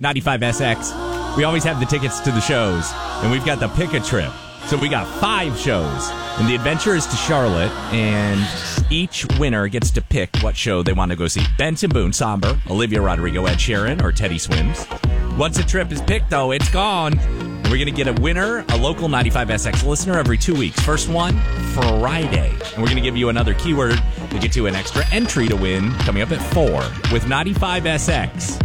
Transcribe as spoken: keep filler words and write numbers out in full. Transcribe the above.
ninety-five S X, we always have the tickets to the shows, and we've got the pick a trip. So we got five shows, and the adventure is to Charlotte, and each winner gets to pick what show they want to go see. Benson Boone, Somber, Olivia Rodrigo, Ed Sheeran, or Teddy Swims. Once a trip is picked, though, it's gone. And we're going to get a winner, a local ninety-five S X listener every two weeks. First one, Friday. And we're going to give you another keyword to get you an extra entry to win coming up at four with ninety-five S X.